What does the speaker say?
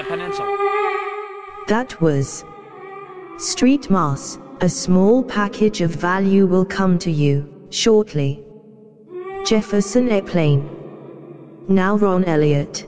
Peninsula. That was Street Mass. A small package of value will come to you shortly. Jefferson Airplane. Now Ron Elliott.